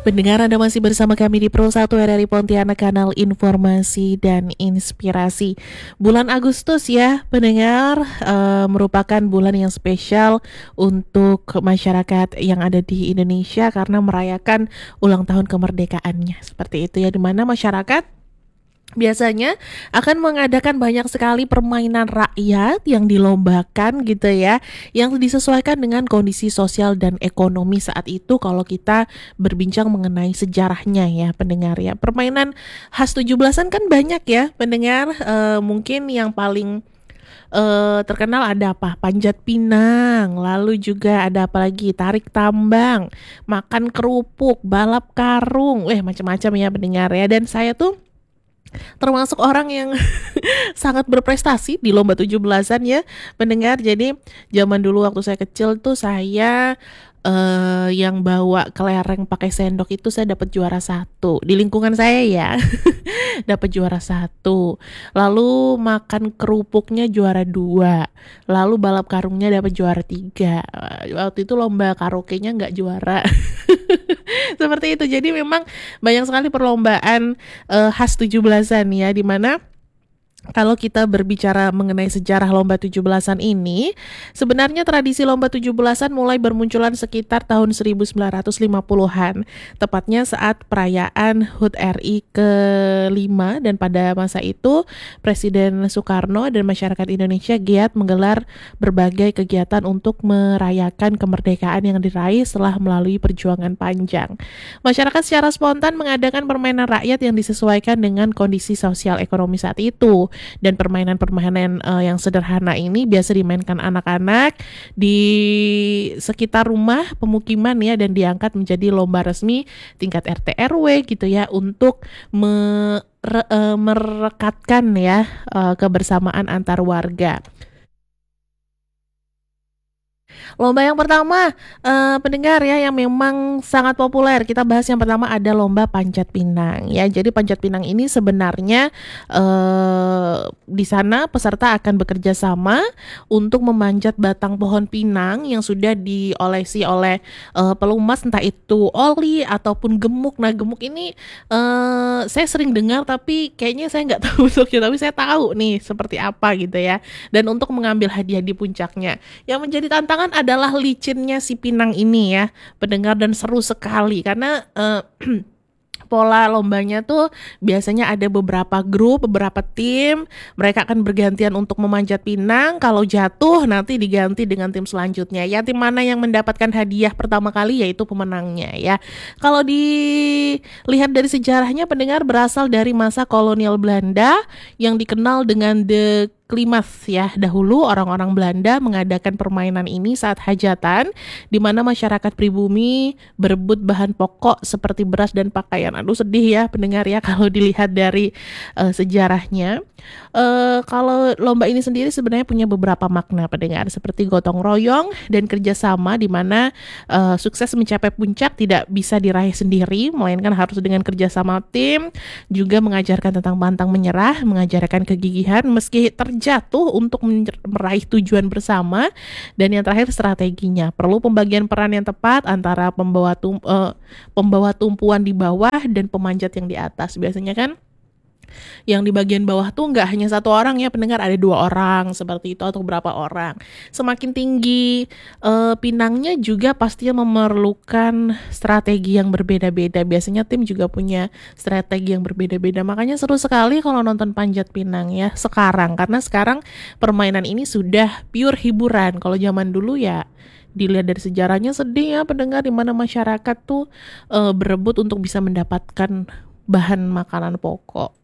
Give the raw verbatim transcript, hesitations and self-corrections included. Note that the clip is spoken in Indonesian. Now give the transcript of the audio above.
Pendengar, Anda masih bersama kami di Pro satu R R I Pontianak, kanal informasi dan inspirasi. Bulan Agustus ya, pendengar, eh, merupakan bulan yang spesial untuk masyarakat yang ada di Indonesia karena merayakan ulang tahun kemerdekaannya. Seperti itu ya, di mana masyarakat biasanya akan mengadakan banyak sekali permainan rakyat yang dilombakan gitu ya, yang disesuaikan dengan kondisi sosial dan ekonomi saat itu kalau kita berbincang mengenai sejarahnya ya pendengar ya. Permainan khas tujuh belasan kan banyak ya pendengar. Eh, mungkin yang paling eh, terkenal ada apa? Panjat pinang, lalu juga ada apa lagi? Tarik tambang, makan kerupuk, balap karung, eh macam-macam ya pendengar ya. Dan saya tuh termasuk orang yang sangat berprestasi di lomba tujuh belasan ya pendengar. Jadi zaman dulu waktu saya kecil tuh saya eh yang bawa kelereng pakai sendok itu saya dapat juara satu di lingkungan saya ya. Dapat juara satu, lalu makan kerupuknya juara dua, lalu balap karungnya dapat juara tiga. Waktu itu lomba karaoke-nya nggak juara. Seperti itu. Jadi memang banyak sekali perlombaan uh, khas tujuh belasan ya, di mana kalau kita berbicara mengenai sejarah lomba tujuh belasan ini, sebenarnya tradisi lomba tujuh belasan mulai bermunculan sekitar tahun seribu sembilan ratus lima puluhan, tepatnya saat perayaan H U T R I kelima, dan pada masa itu Presiden Soekarno dan masyarakat Indonesia giat menggelar berbagai kegiatan untuk merayakan kemerdekaan yang diraih setelah melalui perjuangan panjang. Masyarakat secara spontan mengadakan permainan rakyat yang disesuaikan dengan kondisi sosial ekonomi saat itu. Dan permainan-permainan uh, yang sederhana ini biasa dimainkan anak-anak di sekitar rumah pemukiman ya, dan diangkat menjadi lomba resmi tingkat R T R W gitu ya, untuk me- re- uh, merekatkan ya uh, kebersamaan antar warga. Lomba yang pertama, eh, pendengar ya, yang memang sangat populer. Kita bahas yang pertama, ada lomba panjat pinang ya. Jadi panjat pinang ini sebenarnya eh, di sana peserta akan bekerja sama untuk memanjat batang pohon pinang yang sudah diolesi oleh eh, pelumas, entah itu oli ataupun gemuk. Nah, gemuk ini eh, saya sering dengar, tapi kayaknya saya nggak tahu bentuknya. Tapi saya tahu nih seperti apa gitu ya. Dan untuk mengambil hadiah di puncaknya, yang menjadi tantangan adalah licinnya si pinang ini ya pendengar, dan seru sekali karena uh, pola lombanya tuh biasanya ada beberapa grup, beberapa tim. Mereka akan bergantian untuk memanjat pinang. Kalau jatuh nanti diganti dengan tim selanjutnya. Ya, tim mana yang mendapatkan hadiah pertama kali yaitu pemenangnya ya. Kalau dilihat dari sejarahnya pendengar, berasal dari masa kolonial Belanda yang dikenal dengan The Klimas ya. Dahulu orang-orang Belanda mengadakan permainan ini saat hajatan, di mana masyarakat pribumi berebut bahan pokok seperti beras dan pakaian. Aduh, sedih ya pendengar ya kalau dilihat dari uh, sejarahnya. Uh, kalau lomba ini sendiri sebenarnya punya beberapa makna pendengar, seperti gotong royong dan kerjasama, di mana uh, sukses mencapai puncak tidak bisa diraih sendiri, melainkan harus dengan kerjasama tim. Juga mengajarkan tentang pantang menyerah, mengajarkan kegigihan meski terjatuh untuk meraih tujuan bersama. Dan yang terakhir, strateginya. Perlu pembagian peran yang tepat antara pembawa tum, uh, pembawa tumpuan di bawah dan pemanjat yang di atas. Biasanya kan yang di bagian bawah tuh nggak hanya satu orang ya pendengar, ada dua orang seperti itu atau berapa orang. Semakin tinggi uh, pinangnya juga pastinya memerlukan strategi yang berbeda-beda. Biasanya tim juga punya strategi yang berbeda-beda. Makanya seru sekali kalau nonton panjat pinang ya sekarang, karena sekarang permainan ini sudah pure hiburan. Kalau zaman dulu ya, dilihat dari sejarahnya sedih ya pendengar, di mana masyarakat tuh uh, berebut untuk bisa mendapatkan bahan makanan pokok.